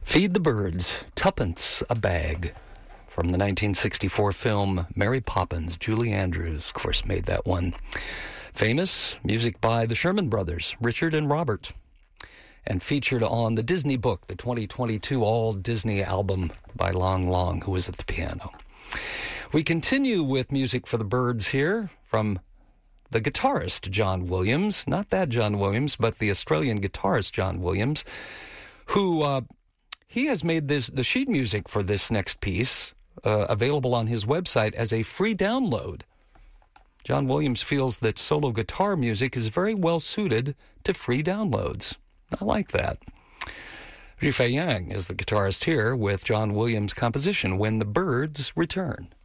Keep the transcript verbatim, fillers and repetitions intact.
Feed the Birds, Tuppence a Bag. From the nineteen sixty-four film Mary Poppins, Julie Andrews, of course, made that one. Famous, music by the Sherman Brothers, Richard and Robert. And featured on the Disney book, the twenty twenty-two all-Disney album by Long Long, who was at the piano. We continue with music for the Birds here from the guitarist John Williams. Not that John Williams, but the Australian guitarist John Williams, who uh, he has made this the sheet music for this next piece uh, available on his website as a free download. John Williams feels that solo guitar music is very well suited to free downloads. I like that. Zhifei Yang is the guitarist here with John Williams' composition, When the Birds Return.